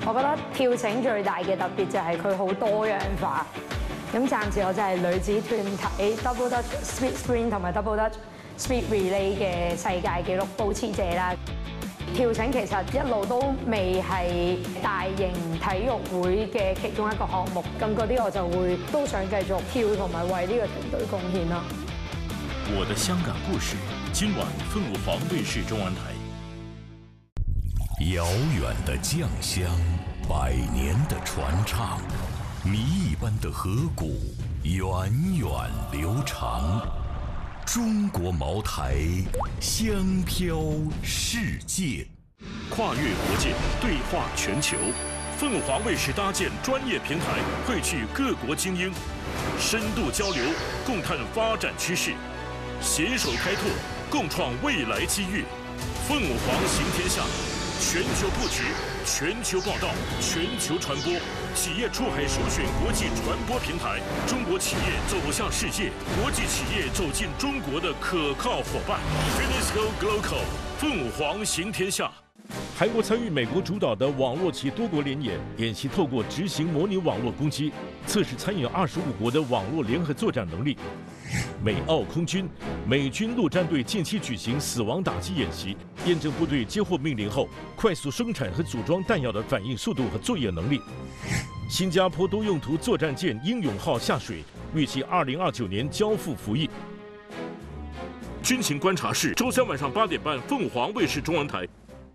我覺得跳繩最大嘅特別就係佢好多樣化。咁暫時我就係女子團體 Double Dutch Speed Sprint 同埋 Double Dutch Speed Relay 嘅世界紀錄保持者啦。跳繩其實一路都未係大型體育會嘅其中一個項目，咁嗰啲我就會都想繼續跳同埋為呢個團隊貢獻啦。 我的香港故事，今晚凤凰卫視中文台。 遥远的酱香，百年的传唱，谜一般的河谷，源远流长。中国茅台，香飘世界。 跨越国界，对话全球。凤凰卫视搭建专业平台，汇聚各国精英，深度交流，共探发展趋势，携手开拓，共创未来机遇。凤凰行天下，全球布局，全球报道，全球传播。企业出海首选国际传播平台，中国企业走向世界，国际企业走进中国的可靠伙伴。Finisco Global， 凤凰行天下。韩国参与美国主导的网络及多国联演习，透过执行模拟网络攻击，测试参与25国的网络联合作战能力。美澳空军、美军陆战队近期举行死亡打击演习，验证部队接获命令后快速生产和组装弹药的反应速度和作业能力。新加坡多用途作战舰英勇号下水，预计2029年交付服役。军情观察室，周3晚上8点半，凤凰卫视中文台。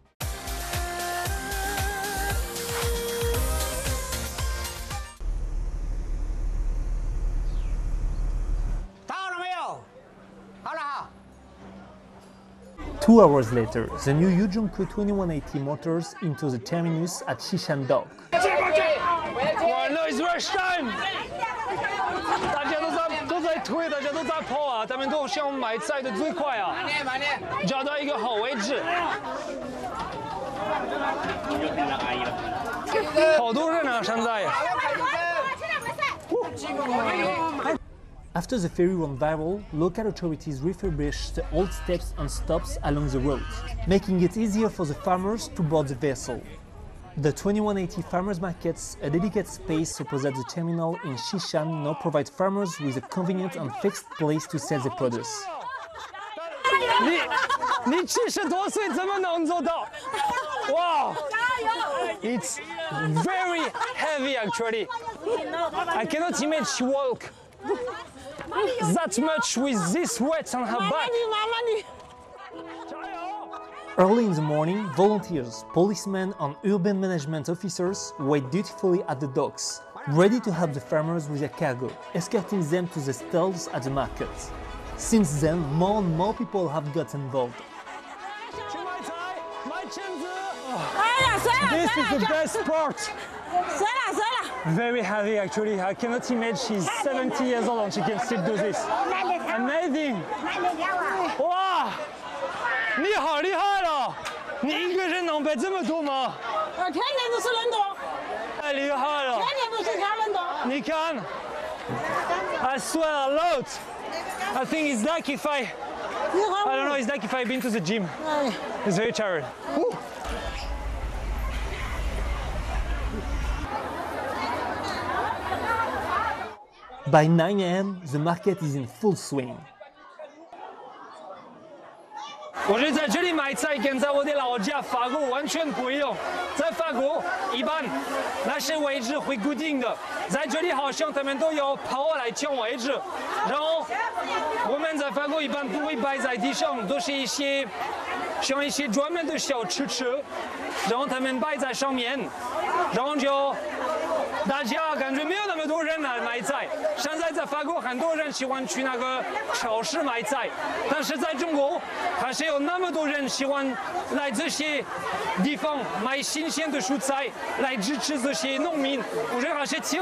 2 hours later, the new Yuzhongku 2180 motors into the terminus at Shishan Dock. 完了 ，It's rush time！ 大家都在推，大家都在跑啊，他们都想买菜的最快啊！慢点，找到一个好位置。好多人啊，现在。 After the ferry went viral, local authorities refurbished the old steps and stops along the road, making it easier for the farmers to board the vessel. The 2180 Farmers Markets, a dedicated space opposite the terminal in Shishan, now provide farmers with a convenient and fixed place to sell their produce. 你70多岁怎么能做到？哇 ！It's very heavy actually. I cannot imagine walk that much with this weight on her back. Early in the morning, volunteers, policemen and urban management officers wait dutifully at the docks, ready to help the farmers with their cargo, escorting them to the stalls at the market. Since then, more and more people have got involved. This is the best part. Very heavy actually. I cannot imagine she's 70 years old and she can still do this. Amazing! 哇，你好厉害了！你一个人能背这么多吗？ 天天都是人多， 太厉害了！ 天天都是他人多。 你看 ，I swear a lot. I think it's like if I don't know. It's like if I've been to the gym. It's very tired. By 9 a.m., the market is in full swing. 我觉得在这里买菜跟在我的老家法国完全不一样。在法国，一般那些位置会固定的，在这里好像他们都要跑来抢位置。然后我们在法国一般不会摆在地上，都是像一些专门的小吃车，然后他们摆在上面，然后就大家感觉没有那么多人来买菜。现在在法国很多人喜欢去那个超市买菜，但是在中国还是有那么多人喜欢来这些地方买新鲜的蔬菜，来支持这些农民。我觉得还是挺